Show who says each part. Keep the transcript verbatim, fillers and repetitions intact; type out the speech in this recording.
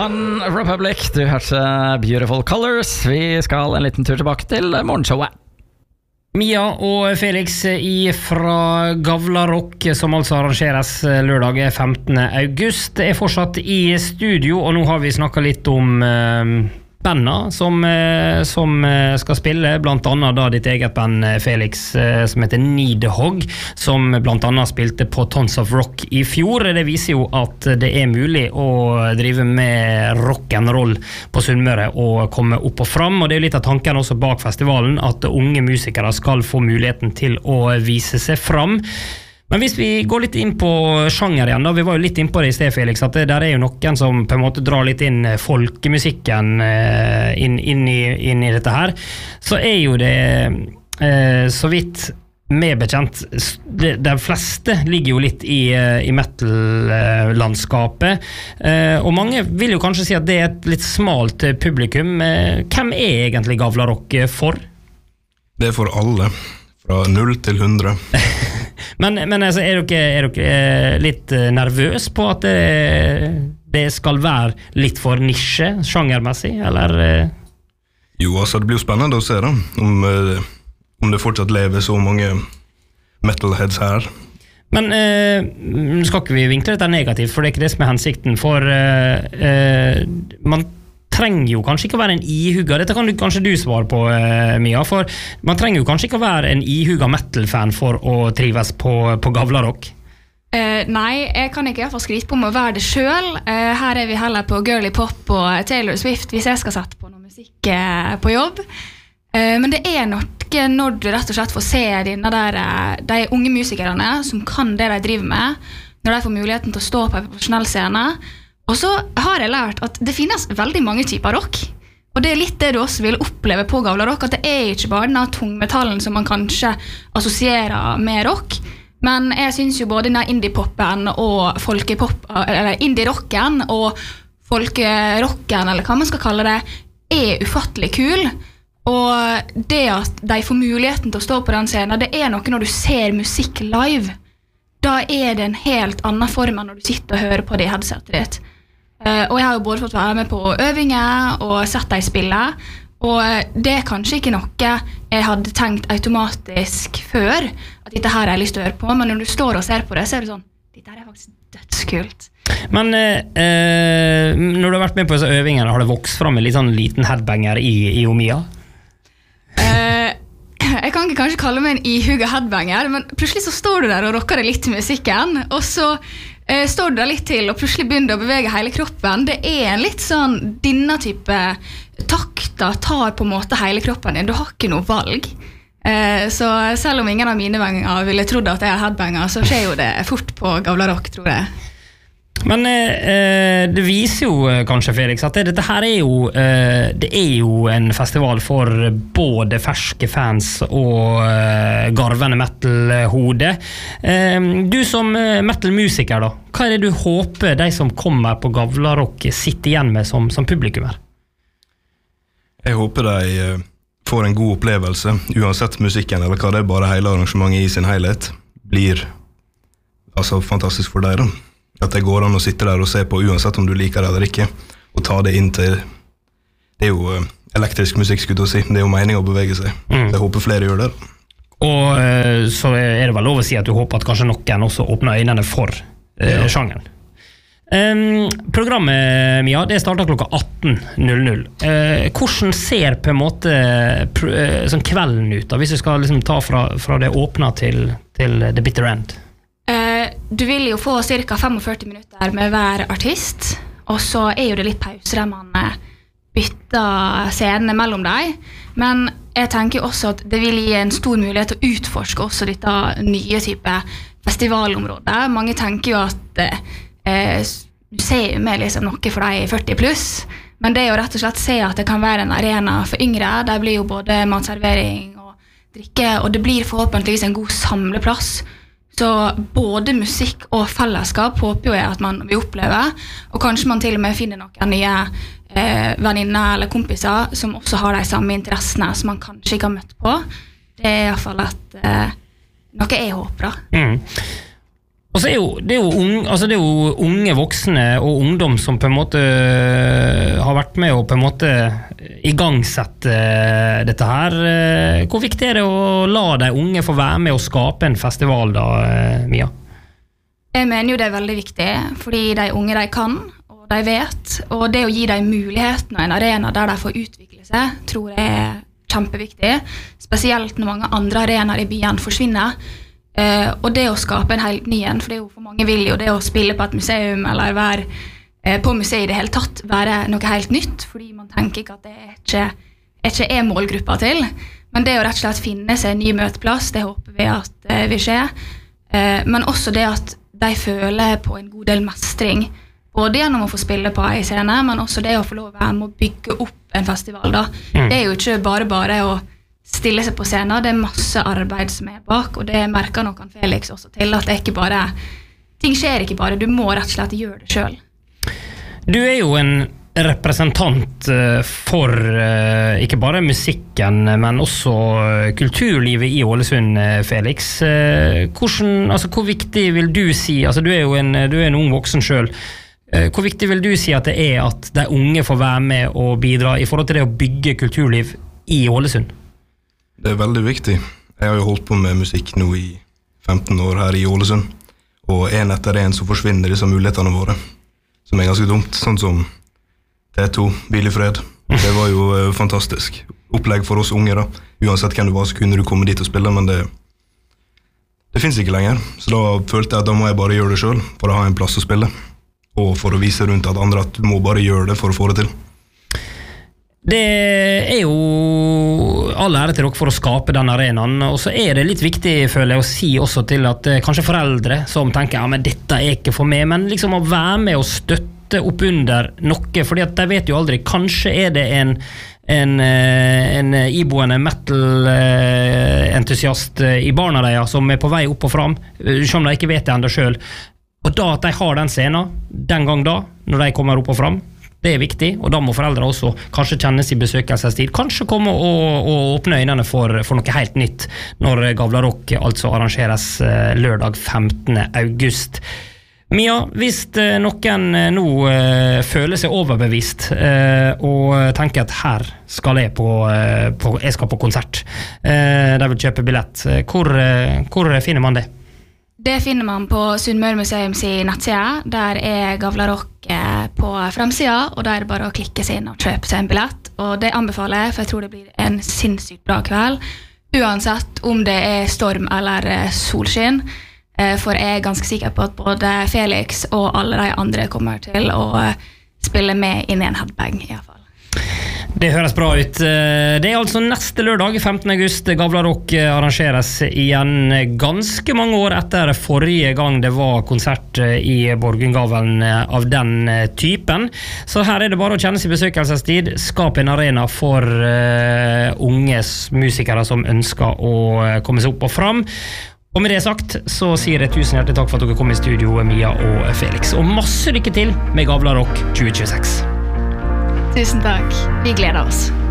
Speaker 1: One Republic, du hørte Beautiful Colors. Vi skal en liten tur tilbake til morgenshowet.
Speaker 2: Mia og Felix fra Gavla Rock, som altså arrangeres lørdag femtende august, er fortsatt i studio, og nå har vi snakket litt om eh, bandene som, eh, som skal spille, blant annet da ditt eget band, Felix, eh, som heter Needhog, som blant annet spilte på Tons of Rock i fjor. Det viser jo at det er mulig å drive med rock'n'roll på Sunnmøre og komme opp og fram, og det er jo litt av tanken også bak festivalen, at unge musikere skal få muligheten til å vise seg fram. Men hvis vi går litt inn på sjanger igjen da, vi var jo litt inn på det i sted, Felix, at det der er jo noen som på en måte drar litt inn folkemusikken inn, inn, i, inn i dette her, så er jo det eh, så vidt med bekjent, de, de fleste ligger jo litt i, i metal-landskapet, eh, og mange vil jo kanskje si at det er et litt smalt publikum. Hvem er egentlig Gavla Rock for?
Speaker 3: Det er for alle, fra null til hundre.
Speaker 2: Men, men altså, er dere, er dere litt nervøs på at det, det skal være litt for nisje, sjangermessig, eller?
Speaker 3: Jo, altså det blir jo spennende å se da, om, om det fortsatt lever så mange metalheads her.
Speaker 2: Men eh, skal ikke vi vinkle dette negativt, for det er ikke det som er hensikten, for eh, eh, man trenger jo kanskje ikke å være en ihugga, dette kan du, kanskje du svare på, eh, Mia, for man trenger jo kanskje ikke å være en ihugga metal-fan for å trives på, på Gavla Rock.
Speaker 4: Uh, nei, jeg kan ikke i hvert fall skryte på om å være det selv. Uh, her er vi heller på girly pop og Taylor Swift hvis jeg skal sette på noe musikk uh, på jobb. Uh, men det er nok når du rett og slett får se dine der, uh, de unge musikerne som kan det de driver med, når de får muligheten til å stå på en profesjonell scene. Og så har jeg lært at det finnes veldig mange typer rock, og det er litt det du også vil oppleve på Gavla Rock, at det er ikke bare denne tungmetallen som man kanskje assosierer med rock, men jeg synes jo både denne indie-poppen og folkepop, eller indie-rocken og folkerocken, eller hva man skal kalle det, er ufattelig kul, og det at de får muligheten til å stå på den scenen, det er noe når du ser musikk live, da er det en helt annen form enn når du sitter og hører på det i headsetet ditt. Uh, og jeg har jo både fått være med på øvinger og sett deg spille, og det er kanskje ikke noe jeg hadde tenkt automatisk før, at dette her er litt større på, men når du står og ser på det, så er det sånn, dette her er faktisk dødskult.
Speaker 2: Men eh, når du har vært med på disse øvingene, har det vokst frem en litt sånn liten headbanger i, i Omia?
Speaker 4: Uh, jeg kan ikke kanskje kalle meg en ihugga headbanger, men plutselig så står du der og rocker det litt til musikken, og så uh, står du der litt til, og plutselig begynner du å bevege hele kroppen. Det er en litt sånn, denne type takter tar på en måte hele kroppen din. Du har ikke noe valg. Uh, så selv om ingen av mine venner ville trodd at jeg er headbanger, så skjer jo det fort på Gavla Rock, tror jeg.
Speaker 2: Men eh, det viser jo kanskje, Felix, at det, dette her er jo eh, det er jo en festival for både ferske fans og eh, garvende metal-hode. Eh, du som metal-musiker da, hva er det du håper de som kommer på Gavla Rock sitter igjen med som, som publikummer?
Speaker 3: Jeg håper de eh, får en god opplevelse, uansett musikken eller hva det er, bare hele arrangementet i sin helhet blir altså fantastisk for deg da. At det går an å sitte der og se på uansett om du liker det eller ikke, og ta det inn til, det er jo elektrisk musikk skulle du si, det er jo meningen å bevege seg. Mm. Jeg håper flere gjør det.
Speaker 2: Og uh, så er det vel lov å si at du håper at kanskje noen også åpner øynene for uh, ja. Sjangeren. Um, programmet, Mia, det starter klokka atten null null. Uh, hvordan ser på en måte uh, sånn kvelden ut da, hvis du skal liksom ta fra, fra det åpne til, til the bitter end?
Speaker 4: Uh, du vil jo få cirka førtifem minutter med hver artist, og så er jo det litt pauser der man bytter scenene mellom deg, men jeg tenker også at det vil gi en stor mulighet til å utforske også dette nye type festivalområdet. Mange tenker jo at uh, du ser jo med liksom noe for deg førti pluss, men det er jo rett og slett se at det kan være en arena for yngre. Der blir jo både matservering og drikke, og det blir forhåpentligvis en god samleplass. Så både musikk og fellesskap håper jo jeg at man vil oppleve, og kanskje man til og med finner noen nye eh, venninner eller kompiser som også har de samme interessene som man kanskje ikke har møtt på. Det er i hvert fall et, eh, noe jeg håper da.
Speaker 2: Mm. Og så er jo, det, er jo unge, altså det er jo unge voksne og ungdom som på en måte har vært med og på en måte igangsette dette her. Hvor viktig er det å la de unge få være med og skape en festival da, Mia?
Speaker 4: Jeg mener jo det er veldig viktig, fordi de unge de kan, og de vet, og det å gi dem muligheten og en arena der de får utvikle seg, tror jeg er kjempeviktig, spesielt når mange andre arenaer i byen forsvinner. Uh, og det å skape en helt ny en, for det er jo for mange vil jo det å spille på et museum eller være uh, på museet i det hele tatt være noe helt nytt, fordi man tenker ikke at det er ikke, ikke er målgruppa til, men det å rett og slett finne seg en ny møteplass, det håper vi at uh, vil skje, uh, men også det at de føler på en god del mestring, både gjennom å få spille på en scene, men også det å få lov å være med å bygge opp en festival da. Mm. Det er jo ikke bare bare å stille seg på scenen, det er masse arbeid som er bak, og det merker nok han Felix også til, at det er ikke bare, ting skjer ikke bare, du må rett og slett gjøre det selv.
Speaker 2: Du er jo en representant for ikke bare musikken, men også kulturlivet i Ålesund, Felix. Hvordan, altså, hvor viktig vil du si, altså du er jo en, du er en ung voksen selv, hvor viktig vil du si at det er at de unge får være med og bidra i forhold til det å bygge kulturliv i Ålesund?
Speaker 3: Det er veldig viktig. Jeg har jo holdt på med musikk nå i femten år her i Ålesund, og en etter en så forsvinner disse mulighetene våre, som er ganske dumt, sånn som T to, Hvil i fred. Det var jo uh, fantastisk opplegg for oss unge da. Uansett hvem du var, så kunne du komme dit og spille, men det, det finnes ikke lenger. Så da følte jeg at da må jeg bare gjøre det selv, for å ha en plass å spille, og for å vise rundt at andre at du må bare gjøre det for å få det til.
Speaker 2: Det er jo all ære til dere for å skape den arenaen, og så er det litt viktig, føler jeg, å si også til at eh, kanskje foreldre som tenker, ja, men dette er ikke for meg, men liksom å være med og støtte opp under noe, fordi at de vet jo aldri, kanskje er det en, en, en iboende metal-entusiast i barna deres som er på vei opp og fram, som de ikke vet det enda selv, og da at de har den scenen, den gang da, når de kommer opp og fram, det er viktig, og da må foreldre også kanskje kjennes i besøkelsestid, kanskje komme og, og åpne øynene for, for noe helt nytt når Gavla Rock altså arrangeres lørdag femtende august. Mia, hvis noen nå uh, føler seg overbevist uh, og tenker at her skal jeg på, uh, på, jeg skal på konsert, uh, de vil kjøpe billett, hvor, uh, hvor finner man det?
Speaker 4: Det finner man på Sunnmøre Museums nettside, der er Gavla Rock på fremsida, og der er det bare å klikke seg inn og kjøpe seg en billett, og det anbefaler jeg, for jeg tror det blir en sinnssykt bra kveld, uansett om det er storm eller solskinn, for jeg er ganske sikker på at både Felix og alle de andre kommer til å spille med inn i en headbang i hvert fall.
Speaker 2: Det høres bra ut. Det er altså neste lørdag, femtende august, Gavla Rock arrangeres igjen ganske mange år etter forrige gang det var konsert i Borgundgavlen av den typen. Så her er det bare å kjenne seg besøkelsestid, skape en arena for uh, unge musikere som ønsker å komme seg opp og fram. Og med det sagt, så sier jeg tusen hjertelig takk for at dere kom i studio, Mia og Felix. Og masse lykke til med Gavla Rock tjue tjueseks.
Speaker 4: Tusen takk. Vi gleder oss.